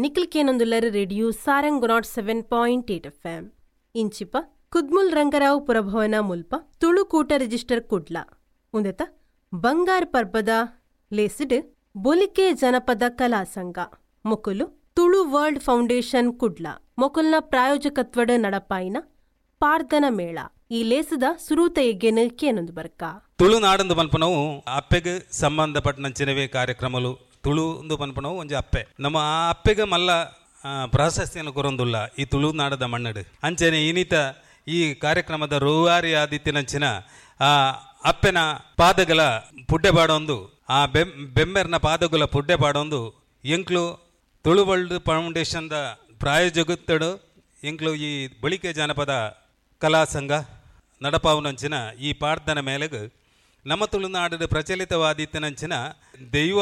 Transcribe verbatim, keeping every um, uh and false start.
ನಿಖಿಲ್ಕೇನೊಂದುಲ್ಲರು radio Sarang not seven point eight F M ಇಂಚಿಪ Kudmul Ranga Rao ಪುರಭವನ ಮುಲ್ಪ Tulu Koota register Kudla ಉಂದೆತ ಬಂಗಾರ್ ಪರ್ಬದ ಲೇಸಿಡ್ ಬೊಲಿಕೆ ಜನಪದ ಕಲಾ ಸಂಘ ಮೊಕುಲು ತುಳು ವರ್ಲ್ಡ್ ಫೌಂಡೇಶನ್ ಕುಡ್ಲ ಮೊಕುಲ್ನ ಪ್ರಾಯೋಜಕತ್ವಡ್ ನಡಪಾಯಿನ ಪಾರ್ದನ ಮೇಳ ಈ ಲೇಸದ ಸುರೂತ ಎಗ್ಗೆನ ಕೇನೊಂದು ಬರ್ಕ ತುಳುನಾಡಂದು ಪನ್ಪನವು ಅಪ್ಪೆಗೆ ಸಂಬಂಧಪಟ್ಟನಂಚಿನವೇ ಕಾರ್ಯಕ್ರಮಲು ತುಳುಂದು ಪನ್ಪನವು ಒಂಜಿ ಅಪ್ಪೆ ನಮ್ಮ ಆ ಅಪ್ಪೆಗೆ ಮಲ್ಲ ಪ್ರಾಶಸ್ತ್ಯನ ಕೊರೊಂದುಲ್ಲ ಈ ತುಳುನಾಡದ ಮಣ್ಣಡು ಅಂಚನೆ ಇನಿತ ಈ ಕಾರ್ಯಕ್ರಮದ ರೂವಾರಿ ಆದಿತ್ಯನಂಚಿನ ಆ ಅಪ್ಪೆನ ಪಾದಗಳ ಪುಡ್ಡೆ ಪಾಡೊಂದು ಆ ಬೆಂ ಬೆಂಬೆರ್ನ ಪಾದಗಳ ಪುಡ್ಡೆ ಪಾಡೊಂದು ಎಂಕ್ಲು ತುಳು ವರ್ಲ್ಡ್ ಫೌಂಡೇಶನ್ದ ಪ್ರಾಯೋಜಕತ್ತಡು ಎಂಕ್ಲು ಈ ಬಳಿಕೆ ಜಾನಪದ ಕಲಾ ಸಂಘ ನಡಪಾವುನಂಚಿನ ಈ ಪಾಡ್ದನ ಮೇಲೆಗೆ ನಮ್ಮ ತುಳುನಾಡು ಪ್ರಚಲಿತವಾದಿತ್ತನಂಚಿನ ದೈವ